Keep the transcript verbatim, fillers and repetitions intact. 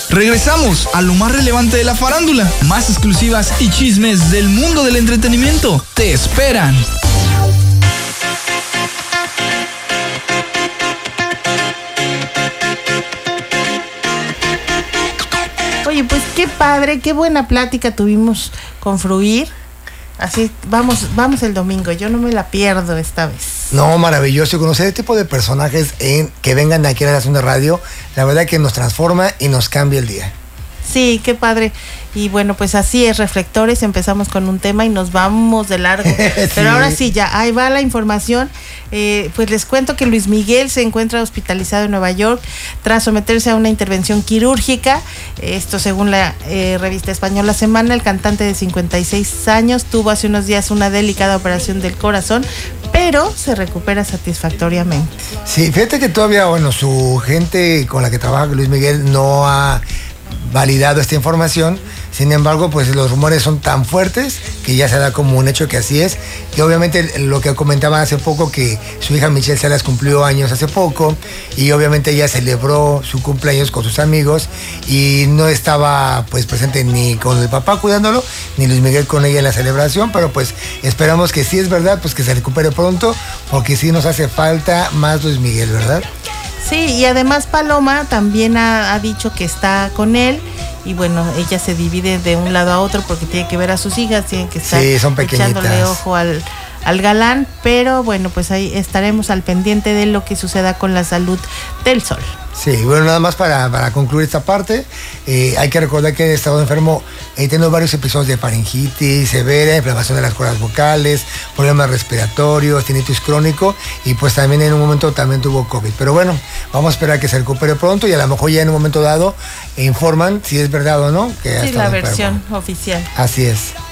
Regresamos a lo más relevante de la farándula, más exclusivas y chismes del mundo del entretenimiento. Te esperan. Oye, pues qué padre, qué buena plática tuvimos con Fruir. Así, vamos, vamos el domingo, yo no me la pierdo esta vez. No, maravilloso, conocer este tipo de personajes en, que vengan de aquí a la estación de radio, la verdad que nos transforma y nos cambia el día. Sí, qué padre. Y bueno, pues así es, Reflectores, empezamos con un tema y nos vamos de largo. Sí. Pero ahora sí, ya, ahí va la información. Eh, pues les cuento que Luis Miguel se encuentra hospitalizado en Nueva York tras someterse a una intervención quirúrgica. Esto según la eh, revista española Semana. El cantante de cincuenta y seis años tuvo hace unos días una delicada operación del corazón, pero se recupera satisfactoriamente. Sí, fíjate que todavía, bueno, su gente con la que trabaja Luis Miguel no ha validado esta información. Sin embargo, pues los rumores son tan fuertes que ya se da como un hecho que así es. Y obviamente lo que comentaba hace poco, que su hija Michelle Salas cumplió años hace poco y obviamente ella celebró su cumpleaños con sus amigos y no estaba pues presente ni con el papá cuidándolo, ni Luis Miguel con ella en la celebración, pero pues esperamos que si es verdad, pues que se recupere pronto, porque sí nos hace falta más Luis Miguel, ¿verdad? Sí, y además Paloma también ha, ha dicho que está con él y bueno, ella se divide de un lado a otro porque tiene que ver a sus hijas, tiene que estar sí, son echándole ojo al, al galán, pero bueno, pues ahí estaremos al pendiente de lo que suceda con la salud del Sol. Sí, bueno, nada más para, para concluir esta parte, eh, hay que recordar que he estado enfermo, he tenido varios episodios de faringitis severa, inflamación de las cuerdas vocales, problemas respiratorios, tinnitus crónico y pues también en un momento también tuvo COVID. Pero bueno, vamos a esperar que se recupere pronto y a lo mejor ya en un momento dado informan si es verdad o no que ha sí, estado la enfermo. Versión oficial. Así es.